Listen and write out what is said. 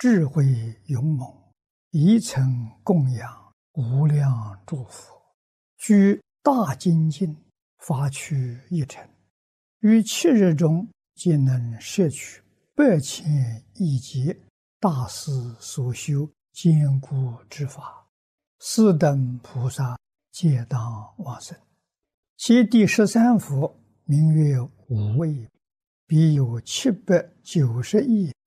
智慧勇猛，一层供养无量诸佛，居大精进，发趣一尘，于7日中皆能摄取8千亿劫大师所修坚固之法，四等菩萨皆当往生。其第13佛名曰无畏，彼有790亿